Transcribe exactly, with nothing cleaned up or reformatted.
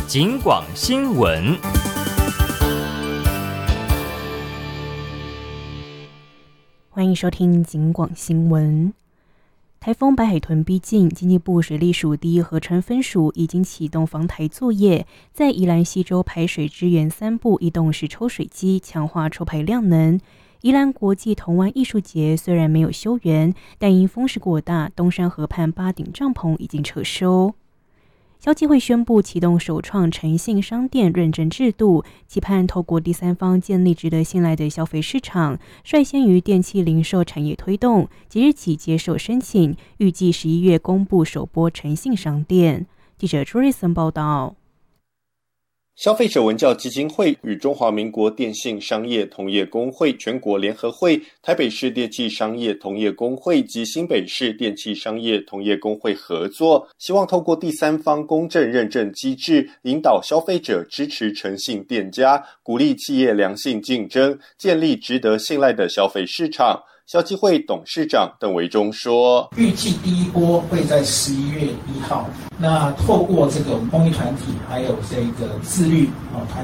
警广新闻。 欢迎收听警广新闻。台风白海豚逼近，经济部水利署第一河川分署已经启动防台作业，在宜兰溪州排水支援三部移动式抽水机，强化抽排量能。宜兰国际童玩艺术节虽然没有休园，但因风势过大，东山河畔八顶帐篷已经撤收。消基会宣布启动首创诚信商店认证制度，期盼透过第三方建立值得信赖的消费市场，率先于电器零售产业推动，即日起接受申请，预计十一月公布首波诚信商店。记者朱瑞森报道。 消费者文教基金会与中华民国电信商业同业公会全国联合会、台北市电器商业同业公会及新北市电器商业同业公会合作，希望透过第三方公正认证机制，引导消费者支持诚信店家，鼓励企业良性竞争，建立值得信赖的消费市场。消基会董事长邓维忠说， 预计第一波会在十一月一号，那透过这个公益团体还有这个自律团